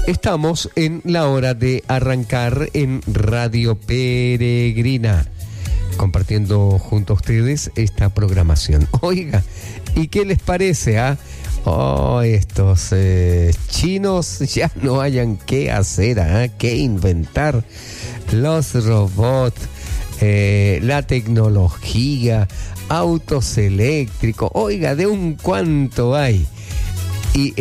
Estamos en la hora de arrancar en Radio Peregrina, compartiendo junto a ustedes esta programación. Oiga, ¿y qué les parece? Estos chinos ya no hayan qué hacer, qué inventar. Los robots, la tecnología, autos eléctricos, oiga, de un cuanto hay. Y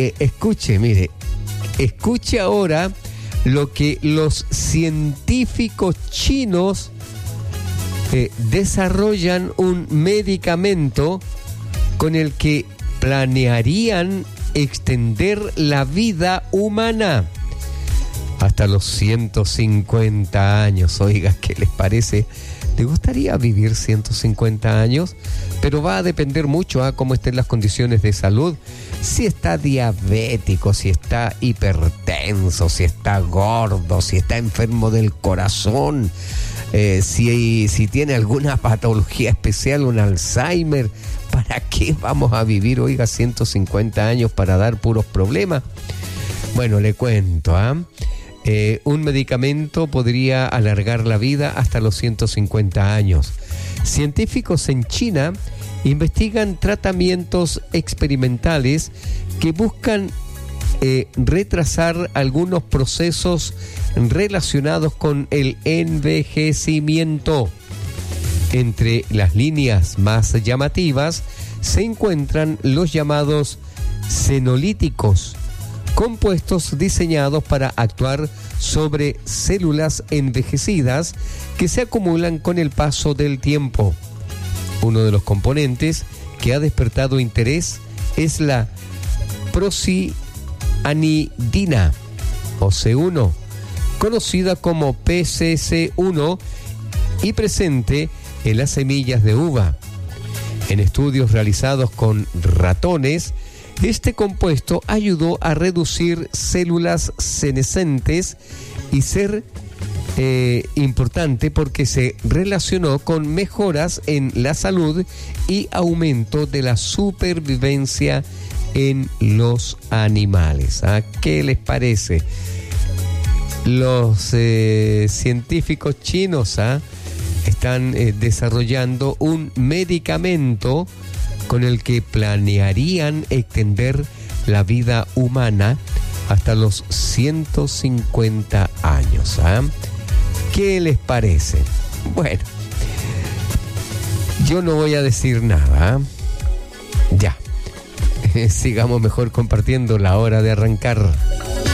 escuche ahora lo que los científicos chinos desarrollan un medicamento con el que planearían extender la vida humana hasta los 150 años. Oiga, ¿qué les parece? ¿Te gustaría vivir 150 años? Pero va a depender mucho a cómo estén las condiciones de salud. Si está diabético, si está hipertenso, si está gordo, si está enfermo del corazón, si tiene alguna patología especial, un Alzheimer. ¿Para qué vamos a vivir, oiga, 150 años para dar puros problemas? Bueno, le cuento, un medicamento podría alargar la vida hasta los 150 años. Científicos en China investigan tratamientos experimentales que buscan retrasar algunos procesos relacionados con el envejecimiento. Entre las líneas más llamativas se encuentran los llamados senolíticos, compuestos diseñados para actuar sobre células envejecidas que se acumulan con el paso del tiempo. Uno de los componentes que ha despertado interés es la procianidina, o C1, conocida como PCC1 y presente en las semillas de uva. En estudios realizados con ratones, este compuesto ayudó a reducir células senescentes y ser importante porque se relacionó con mejoras en la salud y aumento de la supervivencia en los animales. ¿Qué les parece? Los científicos chinos están desarrollando un medicamento con el que planearían extender la vida humana hasta los 150 años. ¿Qué les parece? Bueno, yo no voy a decir nada. Ya, sigamos mejor compartiendo la hora de arrancar.